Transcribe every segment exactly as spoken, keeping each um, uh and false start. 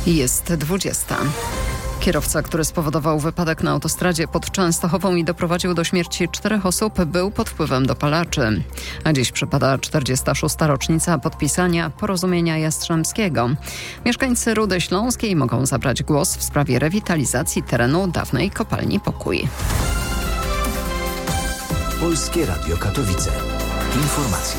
Jest dwudziesta. Kierowca, który spowodował wypadek na autostradzie pod Częstochową i doprowadził do śmierci czterech osób, był pod wpływem dopalaczy. A dziś przypada czterdziesta szósta rocznica podpisania Porozumienia Jastrzębskiego. Mieszkańcy Rudy Śląskiej mogą zabrać głos w sprawie rewitalizacji terenu dawnej kopalni Pokój. Polskie Radio Katowice. Informacje.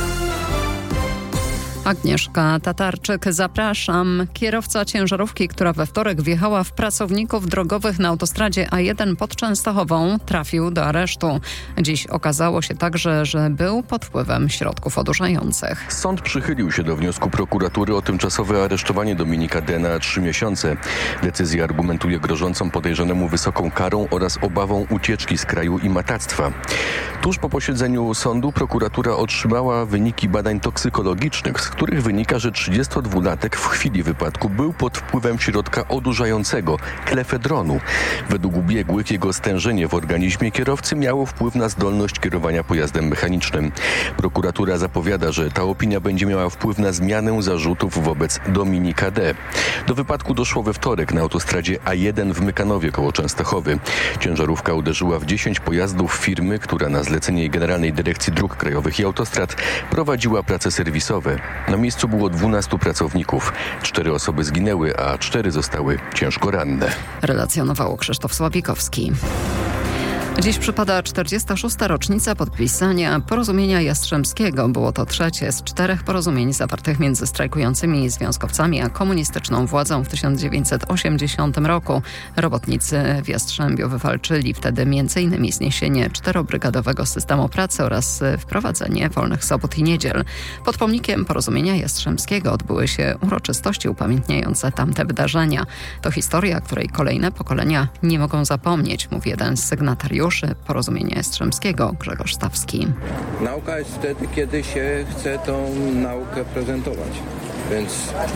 Agnieszka Tatarczyk, zapraszam. Kierowca ciężarówki, która we wtorek wjechała w pracowników drogowych na autostradzie A jeden pod Częstochową, trafił do aresztu. Dziś okazało się także, że był pod wpływem środków odurzających. Sąd przychylił się do wniosku prokuratury o tymczasowe aresztowanie Dominika D. na trzy miesiące. Decyzja argumentuje grożącą podejrzanemu wysoką karą oraz obawą ucieczki z kraju i matactwa. Tuż po posiedzeniu sądu prokuratura otrzymała wyniki badań toksykologicznych, z których wynika, że trzydziestodwulatek w chwili wypadku był pod wpływem środka odurzającego, klefedronu. Według biegłych jego stężenie w organizmie kierowcy miało wpływ na zdolność kierowania pojazdem mechanicznym. Prokuratura zapowiada, że ta opinia będzie miała wpływ na zmianę zarzutów wobec Dominika D. Do wypadku doszło we wtorek na autostradzie A jeden w Mykanowie koło Częstochowy. Ciężarówka uderzyła w dziesięć pojazdów firmy, która na zlecenie Generalnej Dyrekcji Dróg Krajowych i Autostrad prowadziła prace serwisowe. Na miejscu było dwunastu pracowników. Cztery osoby zginęły, a cztery zostały ciężko ranne. Relacjonował Krzysztof Sławikowski. Dziś przypada czterdziesta szósta rocznica podpisania Porozumienia Jastrzębskiego. Było to trzecie z czterech porozumień zawartych między strajkującymi związkowcami a komunistyczną władzą w tysiąc dziewięćset osiemdziesiątym roku. Robotnicy w Jastrzębiu wywalczyli wtedy między innymi zniesienie czterobrygadowego systemu pracy oraz wprowadzenie wolnych sobot i niedziel. Pod pomnikiem Porozumienia Jastrzębskiego odbyły się uroczystości upamiętniające tamte wydarzenia. To historia, której kolejne pokolenia nie mogą zapomnieć, mówi jeden z sygnatariuszy Porozumienia Jastrzębskiego, Grzegorz Stawski. Nauka jest wtedy, kiedy się chce tą naukę prezentować. Więc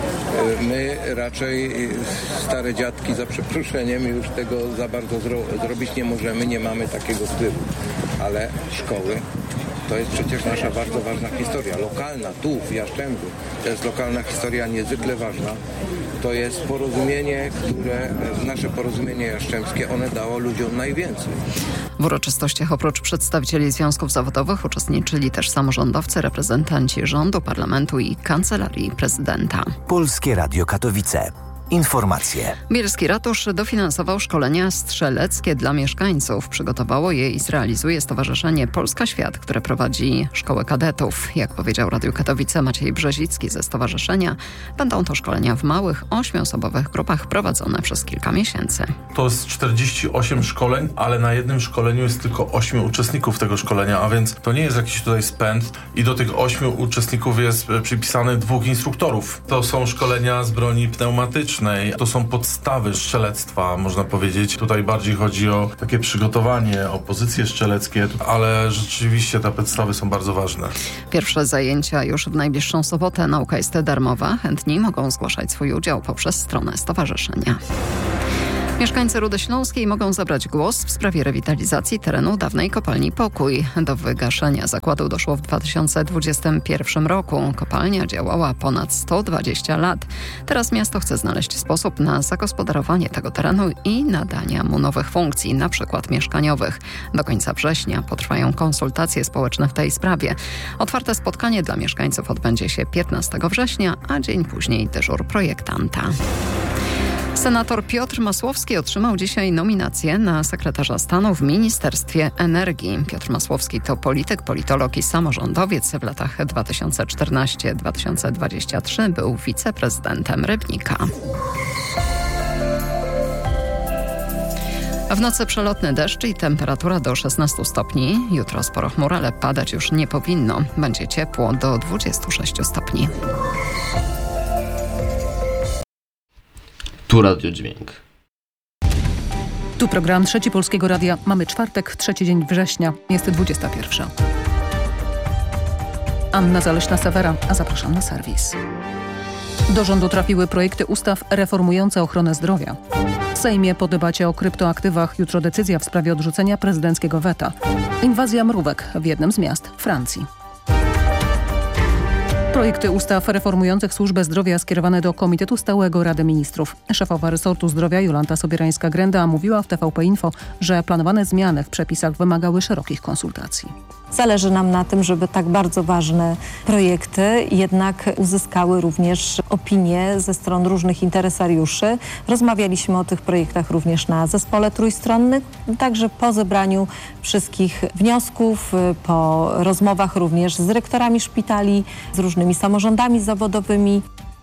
my raczej stare dziadki, za przeproszeniem, już tego za bardzo zro- zrobić nie możemy, nie mamy takiego wpływu. Ale szkoły to jest przecież nasza bardzo ważna historia, lokalna, tu w Jastrzębiu. To jest lokalna historia niezwykle ważna. To jest porozumienie, które, nasze porozumienie jastrzębskie, one dało ludziom najwięcej. W uroczystościach oprócz przedstawicieli związków zawodowych uczestniczyli też samorządowcy, reprezentanci rządu, parlamentu i kancelarii prezydenta. Polskie Radio Katowice. Informacje. Bielski Ratusz dofinansował szkolenia strzeleckie dla mieszkańców. Przygotowało je i zrealizuje Stowarzyszenie Polska Świat, które prowadzi szkołę kadetów. Jak powiedział Radiu Katowice Maciej Brzezicki ze stowarzyszenia, będą to szkolenia w małych, ośmioosobowych grupach prowadzone przez kilka miesięcy. To jest czterdzieści osiem szkoleń, ale na jednym szkoleniu jest tylko ośmiu uczestników tego szkolenia, a więc to nie jest jakiś tutaj spęd i do tych ośmiu uczestników jest przypisane dwóch instruktorów. To są szkolenia z broni pneumatycznej. To są podstawy strzelectwa, można powiedzieć. Tutaj bardziej chodzi o takie przygotowanie, o pozycje strzeleckie, ale rzeczywiście te podstawy są bardzo ważne. Pierwsze zajęcia już w najbliższą sobotę. Nauka jest darmowa. Chętni mogą zgłaszać swój udział poprzez stronę stowarzyszenia. Mieszkańcy Rudy Śląskiej mogą zabrać głos w sprawie rewitalizacji terenu dawnej kopalni Pokój. Do wygaszenia zakładu doszło w dwa tysiące dwudziestym pierwszym roku. Kopalnia działała ponad sto dwadzieścia lat. Teraz miasto chce znaleźć sposób na zagospodarowanie tego terenu i nadania mu nowych funkcji, np. mieszkaniowych. Do końca września potrwają konsultacje społeczne w tej sprawie. Otwarte spotkanie dla mieszkańców odbędzie się piętnastego września, a dzień później dyżur projektanta. Senator Piotr Masłowski otrzymał dzisiaj nominację na sekretarza stanu w Ministerstwie Energii. Piotr Masłowski to polityk, politolog i samorządowiec. W latach dwa tysiące czternastym do dwa tysiące dwudziestego trzeciego był wiceprezydentem Rybnika. W nocy przelotny deszcz i temperatura do szesnastu stopni. Jutro sporo chmur, ale padać już nie powinno. Będzie ciepło do dwudziestu sześciu stopni. Tu Radio Dźwięk. Tu program Trzeci Polskiego Radia. Mamy czwartek, trzeci dzień września. Jest dwudziesta pierwsza. Anna Zaleśna-Sewera, a zapraszam na serwis. Do rządu trafiły projekty ustaw reformujące ochronę zdrowia. W Sejmie po debacie o kryptoaktywach jutro decyzja w sprawie odrzucenia prezydenckiego weta. Inwazja mrówek w jednym z miast Francji. Projekty ustaw reformujących służbę zdrowia skierowane do Komitetu Stałego Rady Ministrów. Szefowa resortu zdrowia Jolanta Sobierańska-Grenda mówiła w T V P Info, że planowane zmiany w przepisach wymagały szerokich konsultacji. Zależy nam na tym, żeby tak bardzo ważne projekty jednak uzyskały również opinie ze stron różnych interesariuszy. Rozmawialiśmy o tych projektach również na zespole trójstronnym, także po zebraniu wszystkich wniosków, po rozmowach również z dyrektorami szpitali, z różnymi samorządami zawodowymi.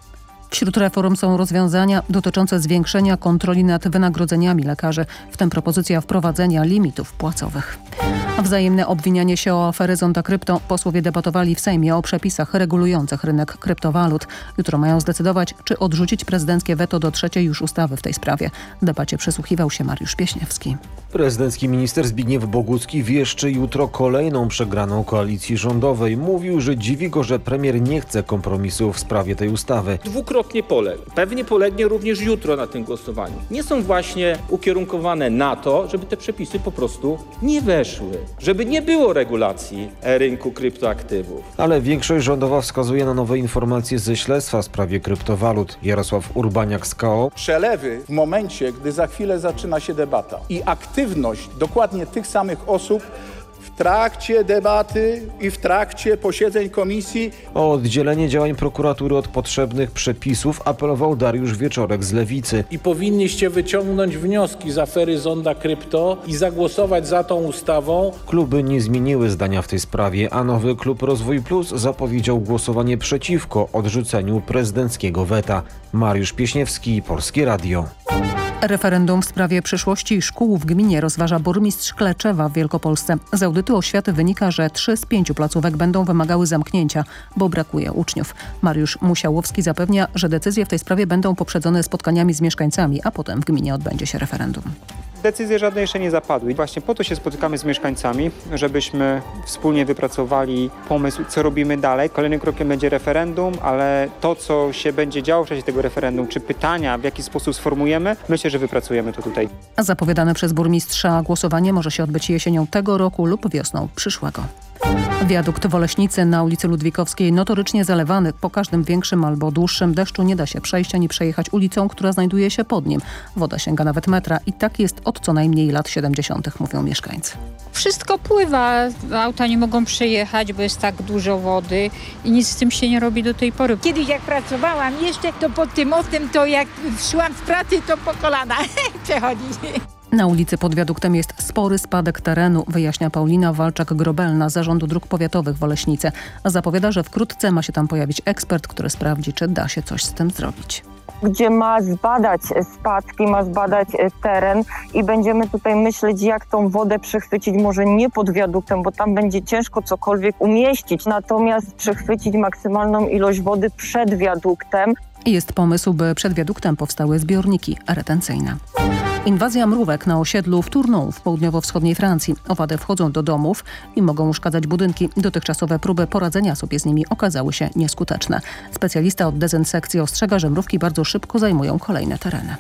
Wśród reform są rozwiązania dotyczące zwiększenia kontroli nad wynagrodzeniami lekarzy, w tym propozycja wprowadzenia limitów płacowych. Wzajemne obwinianie się o aferę Zonda Krypto. Posłowie debatowali w Sejmie o przepisach regulujących rynek kryptowalut. Jutro mają zdecydować, czy odrzucić prezydenckie weto do trzeciej już ustawy w tej sprawie. W debacie przysłuchiwał się Mariusz Pieśniewski. Prezydencki minister Zbigniew Bogucki wieszczy jutro kolejną przegraną koalicji rządowej. Mówił, że dziwi go, że premier nie chce kompromisu w sprawie tej ustawy. Dwukrotnie poległ. Pewnie polegnie również jutro na tym głosowaniu. Nie są właśnie ukierunkowane na to, żeby te przepisy po prostu nie weszły. Żeby nie było regulacji rynku kryptoaktywów. Ale większość rządowa wskazuje na nowe informacje ze śledztwa w sprawie kryptowalut. Jarosław Urbaniak z K O. Przelewy w momencie, gdy za chwilę zaczyna się debata i aktywność dokładnie tych samych osób w trakcie debaty i w trakcie posiedzeń komisji. O oddzielenie działań prokuratury od potrzebnych przepisów apelował Dariusz Wieczorek z Lewicy. I powinniście wyciągnąć wnioski z afery Zonda Krypto i zagłosować za tą ustawą. Kluby nie zmieniły zdania w tej sprawie, a nowy klub Rozwój Plus zapowiedział głosowanie przeciwko odrzuceniu prezydenckiego weta. Mariusz Pieśniewski, Polskie Radio. Referendum w sprawie przyszłości szkół w gminie rozważa burmistrz Kleczewa w Wielkopolsce. Z audytu oświaty wynika, że trzy z pięciu placówek będą wymagały zamknięcia, bo brakuje uczniów. Mariusz Musiałowski zapewnia, że decyzje w tej sprawie będą poprzedzone spotkaniami z mieszkańcami, a potem w gminie odbędzie się referendum. Decyzje żadne jeszcze nie zapadły. Właśnie po to się spotykamy z mieszkańcami, żebyśmy wspólnie wypracowali pomysł, co robimy dalej. Kolejnym krokiem będzie referendum, ale to, co się będzie działo w czasie tego referendum, czy pytania, w jaki sposób sformułujemy, myślę, że wypracujemy to tutaj. A zapowiadane przez burmistrza głosowanie może się odbyć jesienią tego roku lub wiosną przyszłego. Wiadukt w Oleśnicy na ulicy Ludwikowskiej notorycznie zalewany. Po każdym większym albo dłuższym deszczu nie da się przejść ani przejechać ulicą, która znajduje się pod nim. Woda sięga nawet metra i tak jest od co najmniej lat siedemdziesiątych, mówią mieszkańcy. Wszystko pływa, auta nie mogą przejechać, bo jest tak dużo wody i nic z tym się nie robi do tej pory. Kiedyś jak pracowałam jeszcze, to pod tym mostem, to jak szłam z pracy, to po kolana przechodzić. Na ulicy pod wiaduktem jest spory spadek terenu, wyjaśnia Paulina Walczak-Grobelna z Zarządu Dróg Powiatowych w Oleśnicy. Zapowiada, że wkrótce ma się tam pojawić ekspert, który sprawdzi, czy da się coś z tym zrobić. Gdzie ma zbadać spadki, ma zbadać teren i będziemy tutaj myśleć, jak tą wodę przechwycić, może nie pod wiaduktem, bo tam będzie ciężko cokolwiek umieścić, natomiast przechwycić maksymalną ilość wody przed wiaduktem. Jest pomysł, by przed wiaduktem powstały zbiorniki retencyjne. Inwazja mrówek na osiedlu w Tournon w południowo-wschodniej Francji. Owady wchodzą do domów i mogą uszkadzać budynki. Dotychczasowe próby poradzenia sobie z nimi okazały się nieskuteczne. Specjalista od dezynsekcji ostrzega, że mrówki bardzo szybko zajmują kolejne tereny.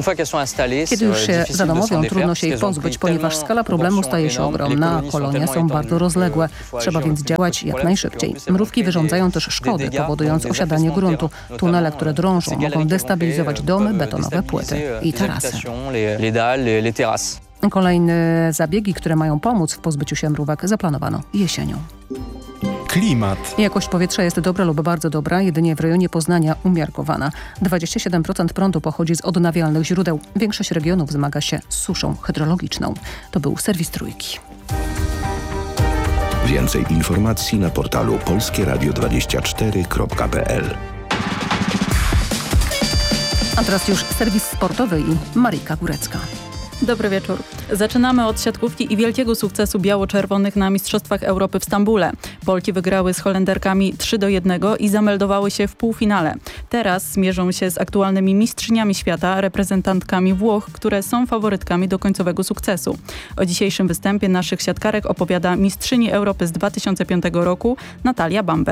Kiedy już się zadomowią, trudno się ich pozbyć, ponieważ skala problemu staje się ogromna, a kolonie są bardzo rozległe. Trzeba więc działać jak najszybciej. Mrówki wyrządzają też szkody, powodując osiadanie gruntu. Tunele, które drążą, mogą destabilizować domy, betonowe płyty i tarasy. Kolejne zabiegi, które mają pomóc w pozbyciu się mrówek, zaplanowano jesienią. Klimat. Jakość powietrza jest dobra lub bardzo dobra, jedynie w rejonie Poznania umiarkowana. dwadzieścia siedem procent prądu pochodzi z odnawialnych źródeł. Większość regionów zmaga się z suszą hydrologiczną. To był serwis Trójki. Więcej informacji na portalu polskie radio dwadzieścia cztery kropka p l. A teraz już serwis sportowy i Marika Górecka. Dobry wieczór. Zaczynamy od siatkówki i wielkiego sukcesu biało-czerwonych na Mistrzostwach Europy w Stambule. Polki wygrały z Holenderkami trzy do jednego i zameldowały się w półfinale. Teraz zmierzą się z aktualnymi mistrzyniami świata, reprezentantkami Włoch, które są faworytkami do końcowego sukcesu. O dzisiejszym występie naszych siatkarek opowiada mistrzyni Europy z dwa tysiące piątego roku Natalia Bamber.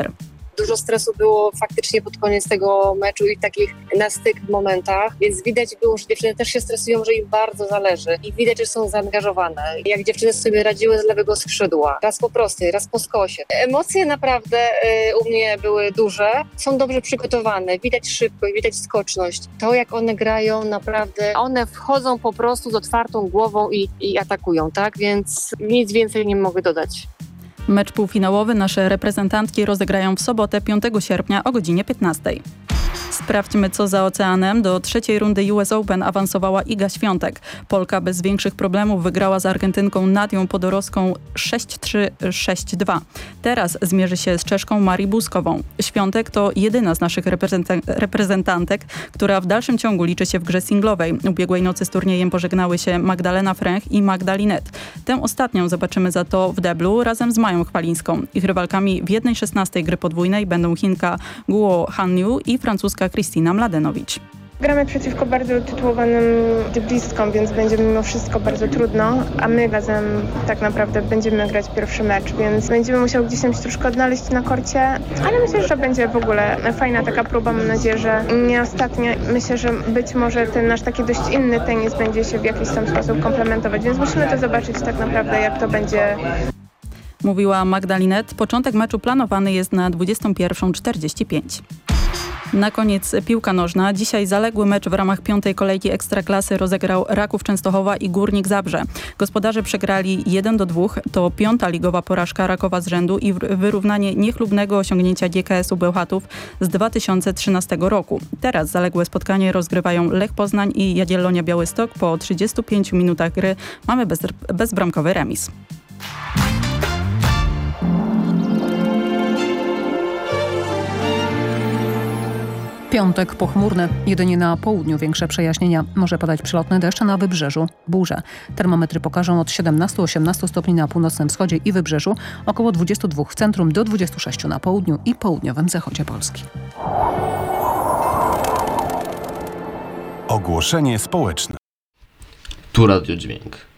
Dużo stresu było faktycznie pod koniec tego meczu i takich na styk momentach, więc widać było, że dziewczyny też się stresują, że im bardzo zależy i widać, że są zaangażowane. Jak dziewczyny sobie radziły z lewego skrzydła, raz po prostej, raz po skosie. Emocje naprawdę y, u mnie były duże, są dobrze przygotowane, widać szybkość, widać skoczność. To jak one grają, naprawdę one wchodzą po prostu z otwartą głową i, i atakują, tak? Więc nic więcej nie mogę dodać. Mecz półfinałowy nasze reprezentantki rozegrają w sobotę piątego sierpnia o godzinie piętnastej. Sprawdźmy, co za oceanem. Do trzeciej rundy U S Open awansowała Iga Świątek. Polka bez większych problemów wygrała z Argentynką Nadią Podorowską sześć trzy sześć dwa. Teraz zmierzy się z Czeszką Marii Buskową. Świątek to jedyna z naszych reprezenta- reprezentantek, która w dalszym ciągu liczy się w grze singlowej. Ubiegłej nocy z turniejem pożegnały się Magdalena Fręch i Magda Linette. Tę ostatnią zobaczymy za to w deblu razem z Mają Chwalińską. Ich rywalkami w jednej szesnastej gry podwójnej będą Chinka Guo Hanyu i francuska Kristina Mladenowicz. Gramy przeciwko bardzo tytułowanym deblistkom, więc będzie mimo wszystko bardzo trudno, a my razem tak naprawdę będziemy grać pierwszy mecz, więc będziemy musiały gdzieś tam się troszkę odnaleźć na korcie, ale myślę, że będzie w ogóle fajna taka próba, mam nadzieję, że nie ostatnia. Myślę, że być może ten nasz taki dość inny tenis będzie się w jakiś tam sposób komplementować, więc musimy to zobaczyć tak naprawdę, jak to będzie. Mówiła Magda Linette. Początek meczu planowany jest na dwudziestą pierwszą czterdzieści pięć. Na koniec piłka nożna. Dzisiaj zaległy mecz w ramach piątej kolejki Ekstraklasy rozegrał Raków Częstochowa i Górnik Zabrze. Gospodarze przegrali jeden do dwóch. To piąta ligowa porażka Rakowa z rzędu i wyrównanie niechlubnego osiągnięcia G K S-u Bełchatów z dwa tysiące trzynastego roku. Teraz zaległe spotkanie rozgrywają Lech Poznań i Jagiellonia Białystok. Po trzydziestu pięciu minutach gry mamy bez, bezbramkowy remis. Piątek pochmurny, jedynie na południu większe przejaśnienia. Może padać przelotny deszcz, a na wybrzeżu burze. Termometry pokażą od siedemnastu do osiemnastu stopni na północnym wschodzie i wybrzeżu, około dwudziestu dwóch w centrum do dwudziestu sześciu na południu i południowym zachodzie Polski. Ogłoszenie społeczne. Tu Radio Dźwięk.